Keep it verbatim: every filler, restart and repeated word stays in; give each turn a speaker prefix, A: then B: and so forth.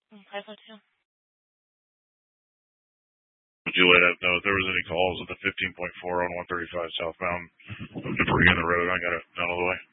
A: five oh two.
B: Would you let us know if there was any calls at the fifteen point four on one thirty-five southbound? Debris on the road. I got it down all the way.